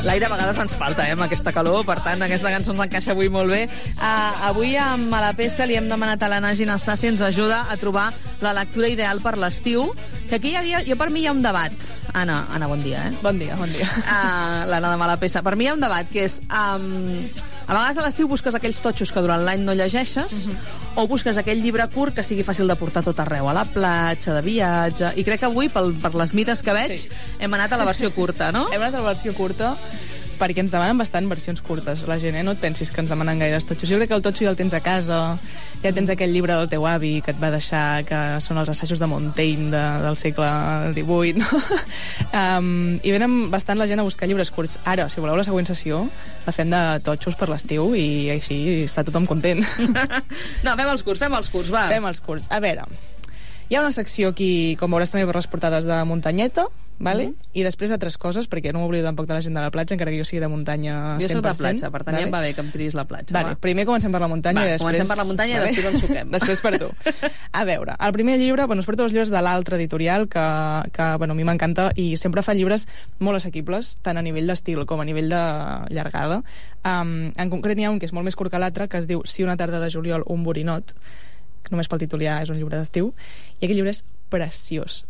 L'aire a vegades ens falta, amb aquesta calor, per tant, aquesta cançó ens encaixa avui molt bé. Avui, amb Malapesa, li hem demanat a l'Anna Ginestà si ens ajuda a trobar la lectura ideal per l'estiu, que aquí per mi hi ha un debat. Anna, bon dia, Bon dia. L'Anna de Malapesa. Per mi hi ha un debat, que és... a vegades a l'estiu busques aquells totxos que durant l'any no llegeixes, o busques aquell llibre curt que sigui fàcil de portar tot arreu, a la platja, de viatge, i crec que avui, per les mites que veig, hem anat a la versió curta, no? Hem anat a la versió curta perquè ens demanen bastant versions curtes. La gent, no et pensis que ens demanen gaires totxos. Jo crec que el totxo ja el tens a casa, ja tens aquell llibre del teu avi que et va deixar, que són els assajos de Montaigne del segle XVIII, no? I venen bastant la gent a buscar llibres curts. Ara, si voleu la següent sessió, la fem de totxos per l'estiu i així està tothom content. No, fem els curts, va. Fem els curts. A veure, hi ha una secció aquí, com veuràs també per les portades, de muntanyeta, vale? I després altres coses, perquè no m'oblido tampoc de la gent de la platja, encara que jo sigui de muntanya 100%. Jo soc de platja, per tant ja em va bé que em triïs la platja. Vale, primer comencem per la muntanya i després... Comencem per la muntanya i després ens suquem. Després per tu. A veure, el primer llibre, us porto els llibres de l'Altra Editorial, que a mi m'encanta, i sempre fa llibres molt assequibles, tant a nivell d'estil com a nivell de llargada. En concret n'hi ha un que és molt més curt que l'altre, que es diu Si una tarda de juliol, un borinot, que només pel títol ja és un llibre d'estiu, i aquest llibre és preciós.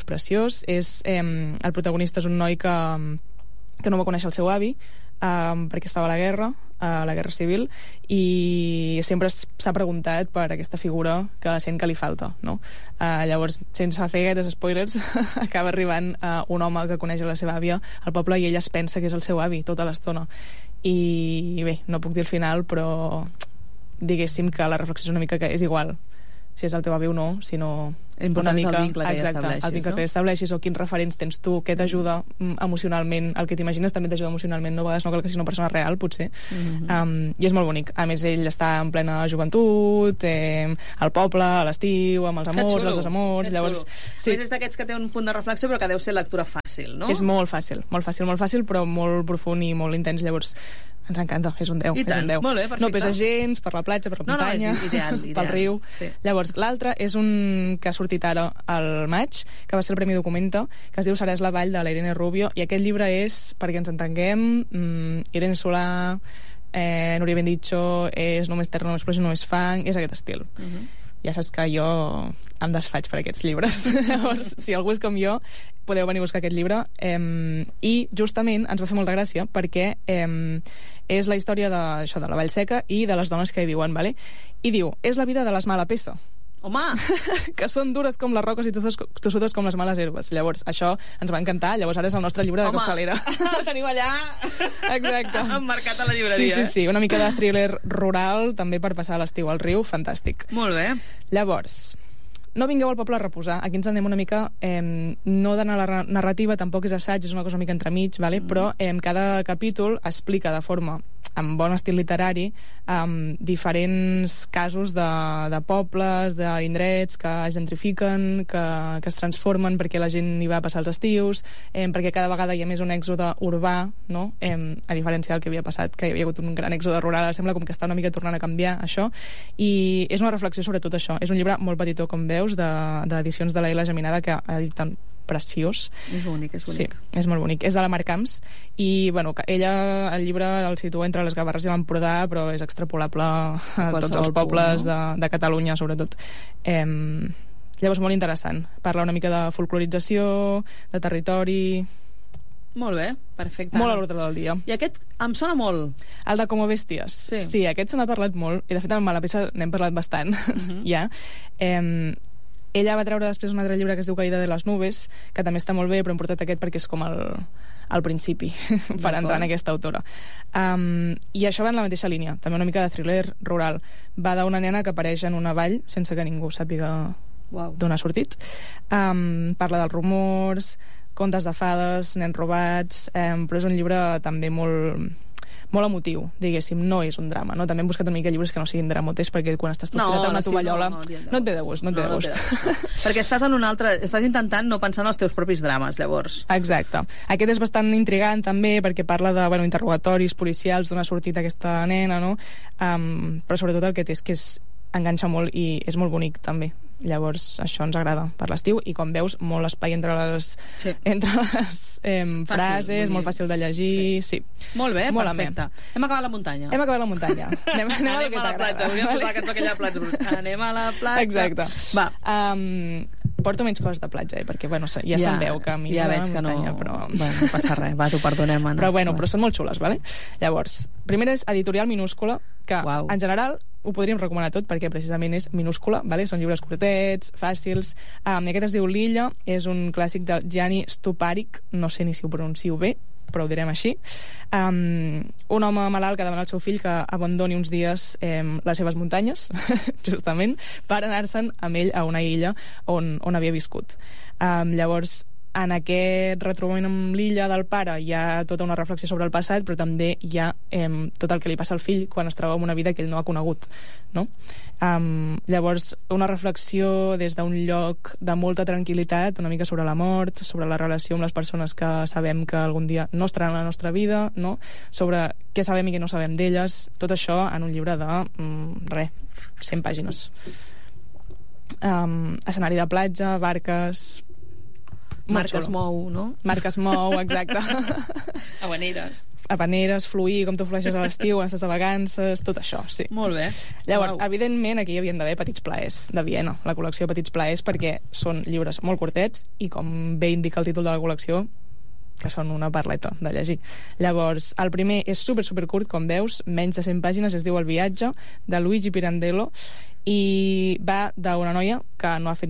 El protagonista és un noi que no va conèixer el seu avi, perquè estava a la guerra civil, i sempre s'ha preguntat per aquesta figura que sent que li falta, no? Llavors, sense fer gaires spoilers, acaba arribant un home que coneix la seva àvia al poble i ella es pensa que és el seu avi tota l'estona. I bé, no puc dir el final, però diguéssim que la reflexió és una mica que és igual si és el teu avi o no, sinó una mica el vincle que estableixis, el vincle que estableixis, o quins referents tens tu, què t'ajuda emocionalment, el que t'imagines també t'ajuda emocionalment, no? A vegades no cal que sigui una persona real, potser. I és molt bonic. A més, ell està en plena joventut, al poble, a l'estiu, amb els amors, els desamors. Llavors, sí. És d'aquests que té un punt de reflexió, però que deu ser lectura fàcil, no? És molt fàcil, però molt profund i molt intens. Llavors, ens encanta, és un 10. I tant, molt bé, perfecte. No pesa gens, per la platja, per la muntanya, ideal. pel riu. Sí. Llavors, l'altre és un que ha sortit ara al maig, que va ser el Premi Documenta, que es diu Seràs la vall, de la Irene Rubio, i aquest llibre és, perquè ens entenguem, Irene Solà, Núria Bendicho, és Només terra, només plors i només fang, és aquest estil. Ja saps que jo em desfaig per aquests llibres. Llavors, si algú és com jo, podeu venir a buscar aquest llibre. I justament ens va fer molta gràcia perquè és la història de la Vall Seca i de les dones que hi viuen, vale? I diu, és la vida de les Malapesa. Home! Que són dures com les roques i tossudes com les males herbes. Llavors, això ens va encantar. Llavors, ara és el nostre llibre de capçalera. El teniu allà! Exacte. Emmarcat a la llibreria. Sí. Una mica de thriller rural, també per passar l'estiu al riu. Fantàstic. Molt bé. Llavors, no vingueu al poble a reposar. Aquí ens anem una mica... no de la narrativa, tampoc és assaig, és una cosa una mica entremig, vale? Però cada capítol explica de forma amb bon estil literari, diferents casos de pobles, d'indrets que es gentrifiquen, que es transformen perquè la gent hi va passar els estius, perquè cada vegada hi ha més un èxode urbà, no? A diferència del que havia passat, que hi havia hagut un gran èxode rural. Sembla com que està una mica tornant a canviar això, i és una reflexió sobre tot això. És un llibre molt petitó, com veus, d'edicions de la Ela Geminada, que ha dit tant preciós. És bonic. Sí, és molt bonic. És de la Mar Camps i, bueno, ella, el llibre el situa entre les Gavarres i l'Empordà, però és extrapolable a tots els pobles de Catalunya, sobretot. Llavors, molt interessant. Parla una mica de folclorització, de territori... Molt bé, perfecte. Molt a l'ordre del dia. I aquest em sona molt. El de Como Bèsties. Sí, aquest se n'ha parlat molt, i de fet amb Malapesa n'hem parlat bastant, ja. Ella va treure després un altre llibre que es diu Caída de les nubes, que també està molt bé, però hem portat aquest perquè és com el principi per entrar en aquesta autora. I això va en la mateixa línia, també una mica de thriller rural. Va d'una nena que apareix en una vall sense que ningú sàpiga d'on ha sortit. Parla dels rumors, contes de fades, nens robats, però és un llibre també molt emotiu, diguéssim, no és un drama, no? També hem buscat una mica llibres que no siguin dramotes, perquè quan estàs tot tirat a una tovallola no et ve de gust, no et ve de gust. Perquè estàs intentant no pensar en els teus propis drames, llavors. Exacte. Aquest és bastant intrigant també, perquè parla de interrogatoris policials, d'on ha sortit aquesta nena, no? Però sobretot el que té és que enganxa molt i és molt bonic també. Llavors, això ens agrada per l'estiu, i com veus, molt espai entre les frases, molt fàcil de llegir, sí. Molt bé, molt perfecte. Hem acabat la muntanya. Hem acabat la muntanya. Anem a la platja, hauríem posat la cançó aquella de platja. Anem a la platja. Exacte. Va. Porto menys coses de platja, perquè bueno, ja se'n veu que a mi ja veig que muntanya, no... però... Bueno, no passa res, va, t'ho perdonem, Anna. Però bueno, però són molt xules, vale? Llavors, primera és Editorial Minúscula, que en general ho podríem recomanar tot perquè precisament és minúscula, vale? Són llibres curtets, fàcils. Aquest es diu L'Illa, és un clàssic de Gianni Stuparik, no sé ni si ho pronuncio bé, però ho direm així. Un home malalt que demana al seu fill que abandoni uns dies les seves muntanyes, justament, per anar-se'n amb ell a una illa on havia viscut. Llavors, en aquest retrobament amb l'illa del pare hi ha tota una reflexió sobre el passat, però també hi ha tot el que li passa al fill quan es troba en una vida que ell no ha conegut, no? Llavors, una reflexió des d'un lloc de molta tranquil·litat, una mica sobre la mort, sobre la relació amb les persones que sabem que algun dia no estaran a la nostra vida, no? Sobre què sabem i què no sabem d'elles, tot això en un llibre de 100 pàgines. Escenari de platja, barques... Marques Mou, no? Marques Mou, exacte. Habaneres, fluir, com tu flueixes a l'estiu, quan estàs de vacances, tot això, sí. Molt bé. Llavors, evidentment, aquí hi havien d'haver Petits plaers de Viena, la col·lecció Petits plaers, perquè són llibres molt curtets i, com bé indica el títol de la col·lecció, que són una parleta de llegir. Llavors, el primer és super curt, com veus, menys de 100 pàgines, es diu El viatge, de Luigi Pirandello, i va d'una noia que no ha fet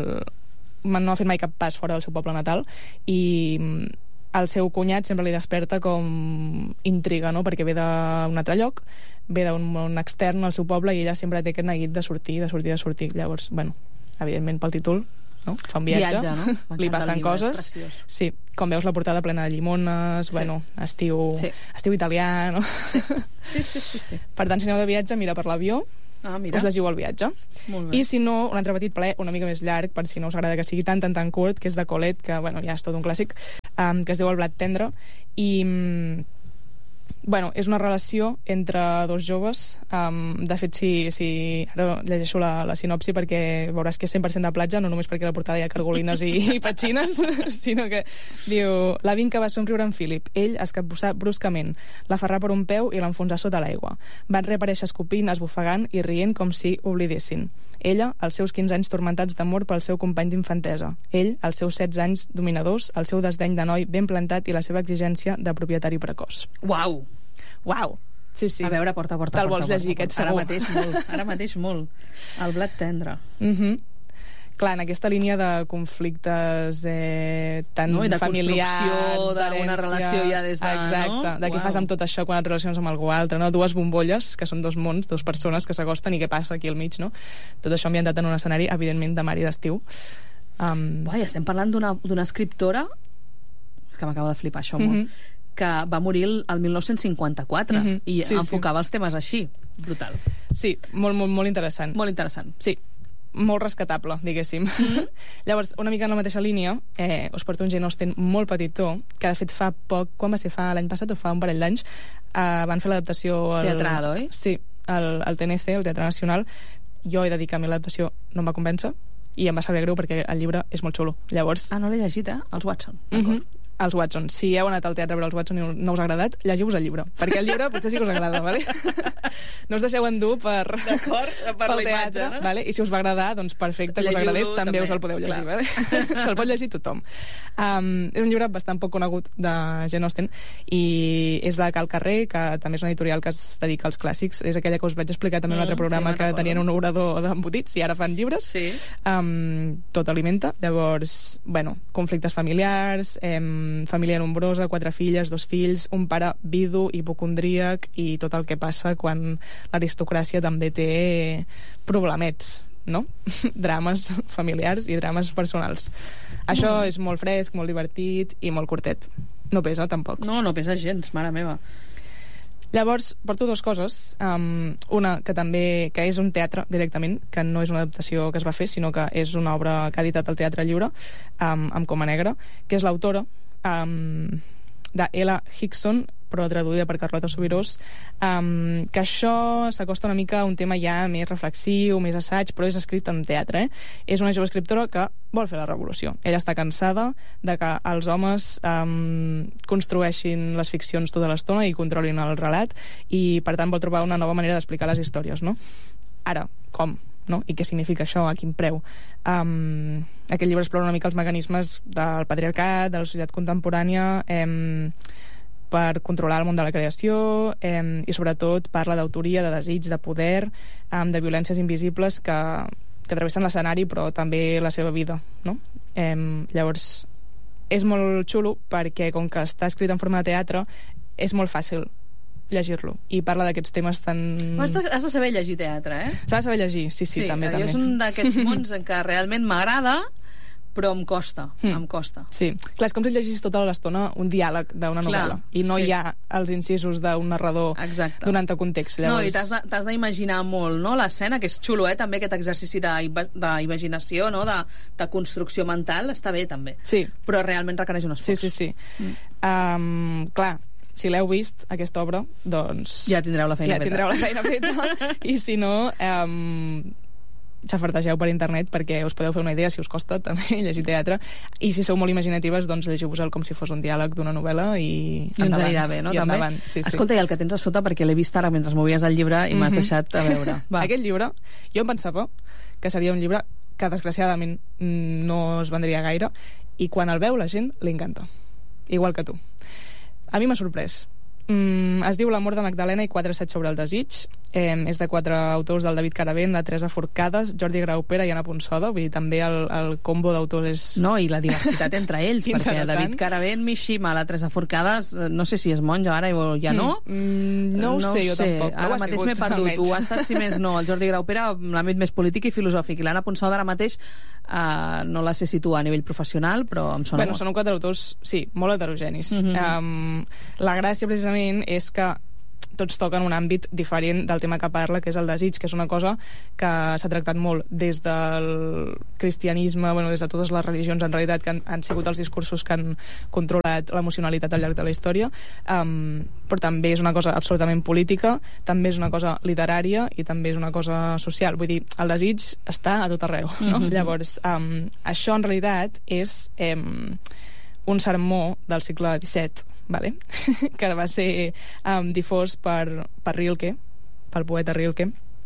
mai cap pas fora del seu poble natal, i el seu cunyat sempre li desperta com intriga, no? Perquè ve d'un altre lloc, ve d'un món extern al seu poble, i ella sempre té aquest neguit de sortir. Llavors, bueno, evidentment pel títol, no? Fa un viatge, no? Li passen coses. Sí, com veus la portada plena de llimones, bueno, estiu italià, no? Sí. Per tant, si aneu de viatge, mira per l'avió, us llegiu El viatge. I si no, un altre petit plaer una mica més llarg, per si no us agrada que sigui tan curt, que és de Colette, que bueno, ja és tot un clàssic, que es diu El blat tendre, i bueno, és una relació entre dos joves. De fet, si ara llegeixo la sinopsi, perquè veuràs que és 100% de platja, no només perquè a la portada hi ha cargolines i petxines, sinó que diu: la vinca va somriure en Philip. Ell es capbussà bruscament, l'aferrà per un peu i l'enfonsà sota l'aigua. Van reaparèixer escopint, esbufegant i rient com si oblidessin. Ella, als seus 15 anys tormentats d'amor pel seu company d'infantesa. Ell, als seus 16 anys dominadors, el seu desdeny de noi ben plantat i la seva exigència de propietari precoç. Uau! Sí. A veure, porta. Te'l vols llegir, aquest segur. Ara mateix molt. El blat tendre. Clar, en aquesta línia de conflictes tan familiars, d'una relació ja des de... Exacte, de què fas amb tot això quan et relaciones amb algú altre, no? Dues bombolles, que són dos mons, dues persones que s'acosten, i què passa aquí al mig, no? Tot això ambientat en un escenari, evidentment, de mar i d'estiu. Estem parlant d'una escriptora que m'acaba de flipar això molt, que va morir el 1954 i enfocava els temes així. Brutal. Sí, molt interessant. Molt interessant. Sí, molt rescatable, diguéssim. Llavors, una mica en la mateixa línia, us porto un Jane Austen molt petitó, que de fet fa poc, quan va ser, fa l'any passat o fa un parell d'anys, van fer l'adaptació teatral, oi? Sí, al TNC, el Teatre Nacional. Jo he de dir que a mi l'adaptació no em va convèncer i em va saber greu perquè el llibre és molt xulo. Llavors... no l'he llegit, Els Watson. D'acord. Els Watson. Si heu anat al teatre a veure els Watson i no us ha agradat, llegiu-vos el llibre, perquè el llibre potser sí que us agrada, vale? No us deixeu endur pel teatre, no? Vale? I si us va agradar, doncs perfecte, que us agradés, també us el podeu llegir, vale? Se'l pot llegir tothom. És un llibre bastant poc conegut de Jane Austen i és de Cal Carrer, que també és una editorial que es dedica als clàssics. És aquella que us vaig explicar també en un altre programa, que tenien un obrador d'embotits i ara fan llibres. Sí. Tot alimenta. Llavors, bueno, conflictes familiars, família nombrosa, 4 filles, 2 fills, un pare vidu, hipocondríac, i tot el que passa quan l'aristocràcia també té problemets, no? Drames familiars i drames personals. Això és molt fresc, molt divertit i molt curtet. No pesa, tampoc. No pesa gens, mare meva. Llavors, porto 2 coses. Una, que és un teatre directament, que no és una adaptació que es va fer, sinó que és una obra que ha editat el Teatre Lliure, amb Coma Negra, que és l'autora de Ella Hickson, però traduïda per Carlota Subirós, que això s'acosta una mica a un tema ja més reflexiu, més assaig, però és escrit en teatre. És una jove escriptora que vol fer la revolució. Ella està cansada de que els homes construeixin les ficcions tota l'estona i controlin el relat, i per tant vol trobar una nova manera d'explicar les històries, no? Ara, com? No? I què significa això? A quin preu? Aquest llibre explora una mica els mecanismes del patriarcat, de la societat contemporània, per controlar el món de la creació, i sobretot parla d'autoria, de desig, de poder, de violències invisibles que travessen l'escenari però també la seva vida, no? Llavors és molt xulo perquè com que està escrit en forma de teatre és molt fàcil llegir-lo, i parla d'aquests temes tan... Has de saber llegir teatre, eh? S'ha de saber llegir, sí, també. És un d'aquests mons en què realment m'agrada, però em costa. Sí, clar, és com si llegis tota l'estona un diàleg d'una novel·la, i no hi ha els incisos d'un narrador donant-te context. Llavors... No, i t'has d'imaginar molt, no?, l'escena, que és xulo, també aquest exercici d'imaginació, no?, de construcció mental, està bé, també. Sí. Però realment requereix un esforç. Sí. Clar, si l'heu vist, aquesta obra, doncs... Ja tindreu la feina feta. I si no, xafartegeu per internet, perquè us podeu fer una idea, si us costa també llegir teatre, i si sou molt imaginatives, doncs llegiu-vos-el com si fos un diàleg d'una novel·la i ens anirà bé, no? També. Sí. Escolta, i el que tens a sota, perquè l'he vist ara mentre movies el llibre i m'has deixat a veure. Aquest llibre, jo em pensava que seria un llibre que desgraciadament no es vendria gaire, i quan el veu la gent li encanta, igual que tu. A mi m'ha sorprès. Es diu L'amor de Magdalena i 4 assaigs sobre el desig. És de 4 autors, del David Caravent, la Teresa Forcades, Jordi Graupera i Anna Ponsoda. Vull dir, també el combo d'autors és... No, i la diversitat entre ells, perquè David Caravent m'hi xima, la Teresa Forcades, no sé si és monja ara o ja no. No ho sé, jo tampoc. Ara mateix m'he perdut. Ho ha estat, si més no, el Jordi Graupera, l'àmbit més polític i filosòfic, i l'Anna Ponsoda ara mateix no la sé situar a nivell professional, però em sona molt. Són 4 autors, sí, molt heterogenis. La gràcia, precisament, és que tots toquen un àmbit diferent del tema que parla, que és el desig, que és una cosa que s'ha tractat molt des del cristianisme, des de totes les religions, en realitat, que han sigut els discursos que han controlat l'emocionalitat al llarg de la història, però també és una cosa absolutament política, també és una cosa literària i també és una cosa social. Vull dir, el desig està a tot arreu, no? Llavors, això en realitat és un sermó del segle XVII, que va ser difós per Rilke, pel poeta Rilke,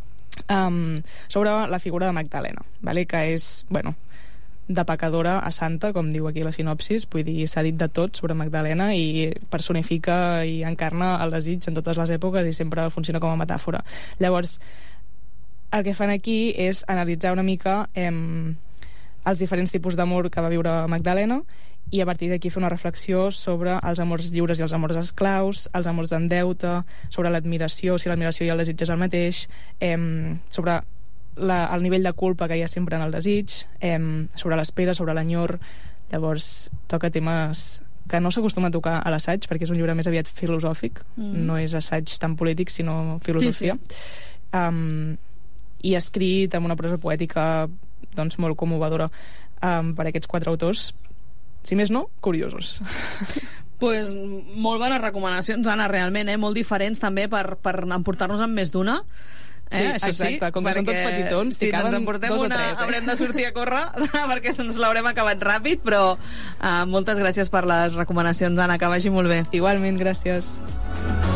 sobre la figura de Magdalena, que és, de pecadora a santa, com diu aquí la sinopsis. Vull dir, s'ha dit de tot sobre Magdalena i personifica i encarna el desig en totes les èpoques i sempre funciona com a metàfora. Llavors, el que fan aquí és analitzar una mica els diferents tipus d'amor que va viure Magdalena, i a partir d'aquí fer una reflexió sobre els amors lliures i els amors esclaus, els amors en deute, sobre l'admiració, si l'admiració i el desig és el mateix, sobre el nivell de culpa que hi ha sempre en el desig, sobre l'espera, sobre l'enyor. Llavors toca temes que no s'acostuma a tocar a l'assaig, perquè és un llibre més aviat filosòfic, no és assaig tan polític, sinó filosofia. I escrit amb una prosa poètica molt commovedora per aquests 4 autors. Si més no, curiosos. Pues molt bones recomanacions, Anna, realment, molt diferents també per emportar-nos amb més d'una. Sí, això exacte, com que són tots petitons, si ens emportem 2 o 3, haurem de sortir a córrer perquè se'ns l'haurem acabat ràpid, però moltes gràcies per les recomanacions, Anna, que vagi molt bé. Igualment, gràcies.